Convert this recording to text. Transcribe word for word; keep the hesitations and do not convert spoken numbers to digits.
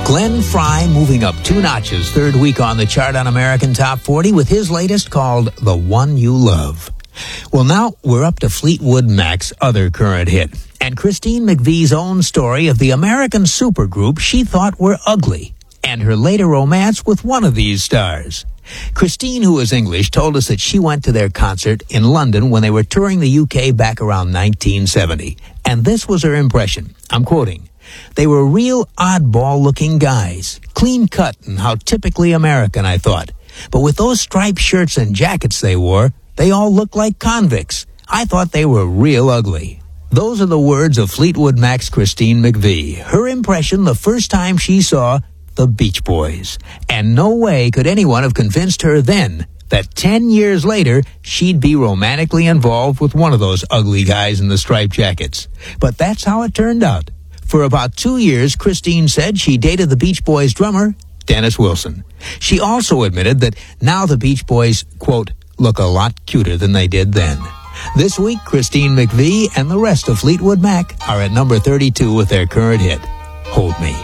Glenn Frey moving up two notches, third week on the chart on American Top forty with his latest called The One You Love. Well, now we're up to Fleetwood Mac's other current hit, and Christine McVie's own story of the American supergroup she thought were ugly, and her later romance with one of these stars. Christine, who is English, told us that she went to their concert in London when they were touring the U K back around nineteen seventy, and this was her impression. I'm quoting, "They were real oddball-looking guys, clean-cut and how typically American, I thought. But with those striped shirts and jackets they wore, they all looked like convicts. I thought they were real ugly." Those are the words of Fleetwood Mac's Christine McVie, her impression the first time she saw the Beach Boys. And no way could anyone have convinced her then that ten years later she'd be romantically involved with one of those ugly guys in the striped jackets. But that's how it turned out. For about two years, Christine said she dated the Beach Boys drummer, Dennis Wilson. She also admitted that now the Beach Boys, quote, look a lot cuter than they did then. This week, Christine McVie and the rest of Fleetwood Mac are at number thirty-two with their current hit, Hold Me.